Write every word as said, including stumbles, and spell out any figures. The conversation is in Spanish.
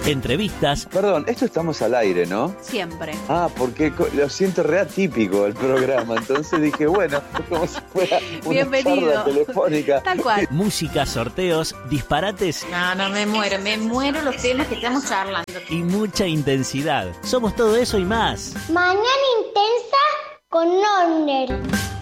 entrevistas. Perdón, esto estamos al aire, ¿no? Siempre. Ah, porque co- lo siento re atípico el programa, entonces dije, bueno, como si fuera una Bienvenido. charla telefónica. Tal cual. Música, sorteos, disparates No, no, me muero, me muero los temas que estamos charlando. y mucha intensidad. Somos todo eso y más. Mañana intensa con Nonder.